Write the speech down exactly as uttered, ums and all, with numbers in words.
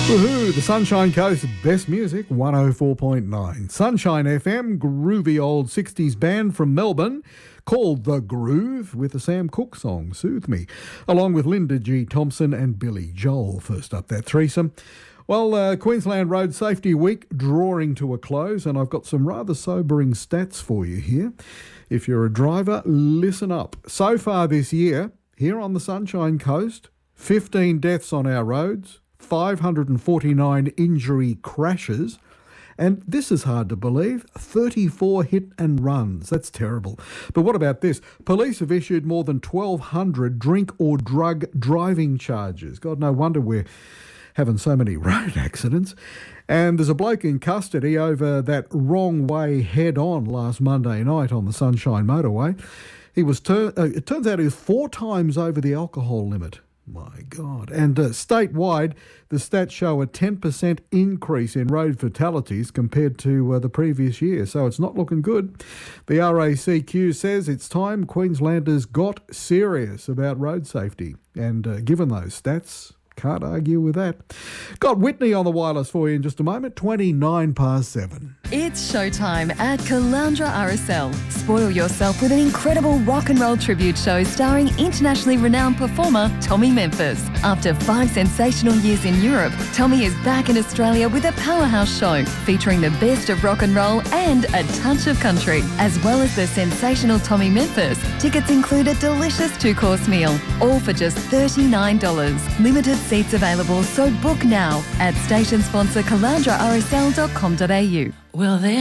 Woohoo! The Sunshine Coast, best music, one oh four point nine. Sunshine F M, groovy old sixties band from Melbourne called The Groove with the Sam Cooke song, Soothe Me, along with Linda G. Thompson and Billy Joel. First up, that threesome. Well, uh, Queensland Road Safety Week drawing to a close, and I've got some rather sobering stats for you here. If you're a driver, listen up. So far this year, here on the Sunshine Coast, fifteen deaths on our roads, five hundred forty-nine injury crashes, and this is hard to believe, thirty-four hit and runs. That's terrible. But what about this? Police have issued more than twelve hundred drink or drug driving charges. God, no wonder we're having so many road accidents. And there's a bloke in custody over that wrong way head-on last Monday night on the Sunshine Motorway. He was tur- uh, it turns out he was four times over the alcohol limit. My God. And uh, statewide, the stats show a ten percent increase in road fatalities compared to uh, the previous year, so it's not looking good. The R A C Q says it's time Queenslanders got serious about road safety, and uh, given those stats, can't argue with that. Got Whitney on the wireless for you in just a moment, twenty-nine past seven. It's showtime at Caloundra R S L. Spoil yourself with an incredible rock and roll tribute show starring internationally renowned performer Tommy Memphis. After five sensational years in Europe, Tommy is back in Australia with a powerhouse show featuring the best of rock and roll and a touch of country. As well as the sensational Tommy Memphis, tickets include a delicious two-course meal, all for just thirty-nine dollars. Limited seats available, so book now at station sponsor caloundra r s l dot com dot a u. Well, there